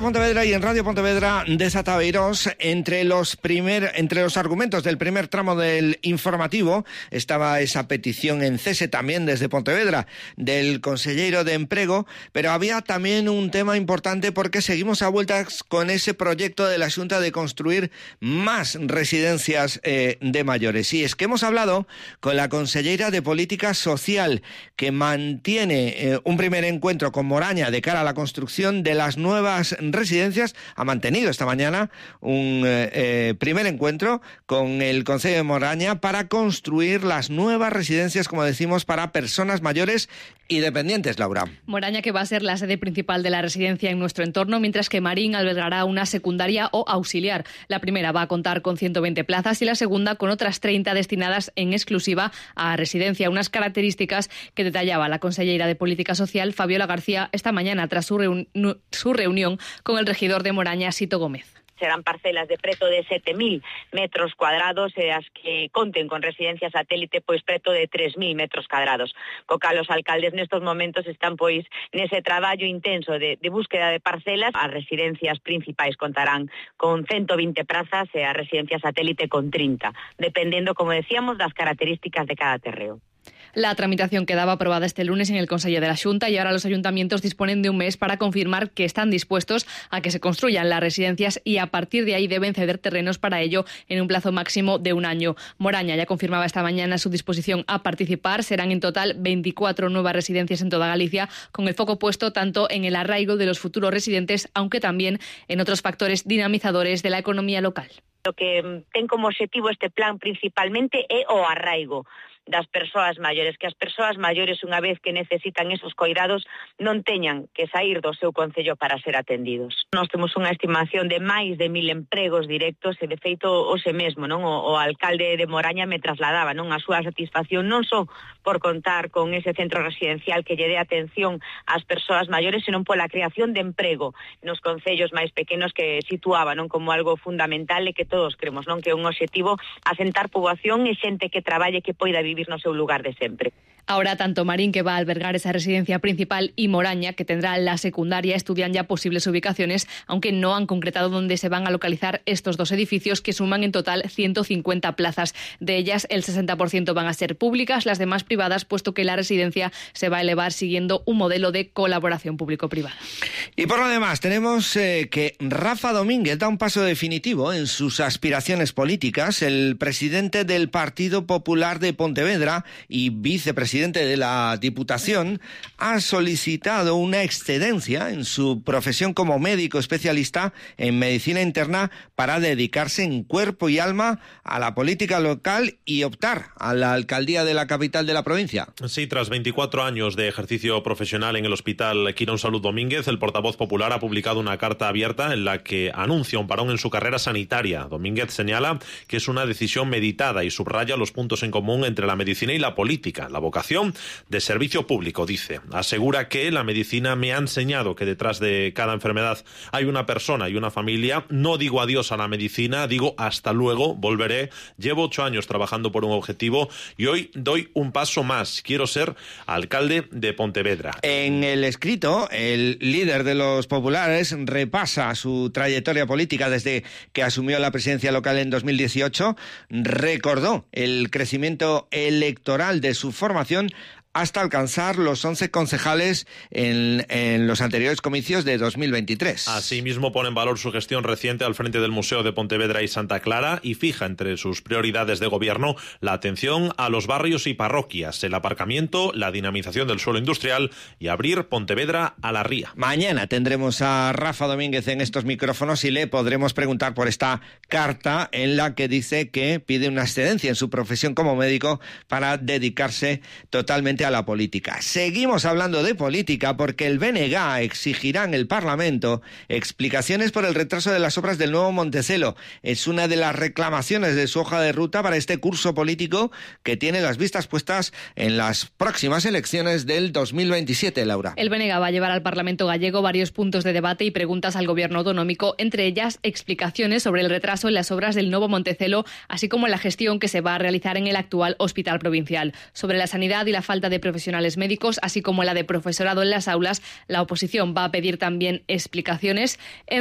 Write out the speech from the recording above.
Pontevedra y en Radio Pontevedra desata Beirós. Entre los argumentos del primer tramo del informativo estaba esa petición en cese también desde Pontevedra del conselleiro de Emprego, pero había también un tema importante porque seguimos a vueltas con ese proyecto de la Xunta de construir más residencias de mayores. Y es que hemos hablado con la conselleira de Política Social, que mantiene un primer encuentro con Moraña de cara a la construcción de las nuevas residencias. Ha mantenido esta mañana un primer encuentro con el Concello de Moraña para construir las nuevas residencias, como decimos, para personas mayores y dependientes, Laura. Moraña, que va a ser la sede principal de la residencia en nuestro entorno, mientras que Marín albergará una secundaria o auxiliar. La primera va a contar con 120 plazas y la segunda con otras 30 destinadas en exclusiva a residencia. Unas características que detallaba la conselleira de Política Social, Fabiola García, esta mañana tras su reunión con el regidor de Moraña, Sito Gómez. Serán parcelas de preto de 7.000 metros cuadrados e as que conten con residencia satélite pois preto de 3.000 metros cuadrados. Co cal os alcaldes nestos momentos están pois nese traballo intenso de búsqueda de parcelas. As residencias principais contarán con 120 prazas e a residencia satélite con 30, dependendo, como decíamos, das características de cada terreo. La tramitación quedaba aprobada este lunes en el Consejo de la Xunta y ahora los ayuntamientos disponen de un mes para confirmar que están dispuestos a que se construyan las residencias y a partir de ahí deben ceder terrenos para ello en un plazo máximo de un año. Moraña ya confirmaba esta mañana su disposición a participar. Serán en total 24 nuevas residencias en toda Galicia, con el foco puesto tanto en el arraigo de los futuros residentes, aunque también en otros factores dinamizadores de la economía local. O que ten como objetivo este plan principalmente é o arraigo das persoas maiores, que as persoas maiores, unha vez que necesitan esos coidados, non teñan que sair do seu concello para ser atendidos. Nós temos unha estimación de máis de 1.000 empregos directos e, de feito, hoxe mesmo, non, o alcalde de Moraña me trasladaba, non, a súa satisfacción non só por contar con ese centro residencial que lle dé atención ás persoas maiores, senón pola creación de emprego nos concellos máis pequenos, que situaba, non, como algo fundamental e que todos cremos, non, que é un objetivo asentar poboación e xente que traballe, que poida vivir no seu lugar de sempre. Ahora tanto Marín, que va a albergar esa residencia principal, y Moraña, que tendrá la secundaria, estudian ya posibles ubicaciones, aunque no han concretado dónde se van a localizar estos dos edificios, que suman en total 150 plazas. De ellas, el 60% van a ser públicas, las demás privadas, puesto que la residencia se va a elevar siguiendo un modelo de colaboración público-privada. Y por lo demás, tenemos que Rafa Domínguez da un paso definitivo en sus aspiraciones políticas. El presidente del Partido Popular de Pontevedra y vicepresidente de la Diputación ha solicitado una excedencia en su profesión como médico especialista en medicina interna para dedicarse en cuerpo y alma a la política local y optar a la alcaldía de la capital de la provincia. Sí, tras 24 años de ejercicio profesional en el Hospital Quirón Salud Domínguez, el portavoz popular ha publicado una carta abierta en la que anuncia un parón en su carrera sanitaria. Domínguez señala que es una decisión meditada y subraya los puntos en común entre la medicina y la política, la vocación de servicio público, dice. Asegura que la medicina me ha enseñado que detrás de cada enfermedad hay una persona y una familia. No digo adiós a la medicina, digo hasta luego, volveré. Llevo 8 años trabajando por un objetivo y hoy doy un paso más. Quiero ser alcalde de Pontevedra. En el escrito, el líder de los populares repasa su trayectoria política desde que asumió la presidencia local en 2018, recordó el crecimiento electoral de su formación hasta alcanzar los 11 concejales en los anteriores comicios de 2023. Asimismo, pone en valor su gestión reciente al frente del Museo de Pontevedra y Santa Clara y fija entre sus prioridades de gobierno la atención a los barrios y parroquias, el aparcamiento, la dinamización del suelo industrial y abrir Pontevedra a la ría. Mañana tendremos a Rafa Domínguez en estos micrófonos y le podremos preguntar por esta carta en la que dice que pide una excedencia en su profesión como médico para dedicarse totalmente a la política. Seguimos hablando de política porque el BNG exigirá en el Parlamento explicaciones por el retraso de las obras del nuevo Montecelo. Es una de las reclamaciones de su hoja de ruta para este curso político que tiene las vistas puestas en las próximas elecciones del 2027, Laura. El BNG va a llevar al Parlamento gallego varios puntos de debate y preguntas al Gobierno autonómico, entre ellas explicaciones sobre el retraso en las obras del nuevo Montecelo, así como la gestión que se va a realizar en el actual hospital provincial. Sobre la sanidad y la falta de profesionales médicos, así como la de profesorado en las aulas. La oposición va a pedir también explicaciones.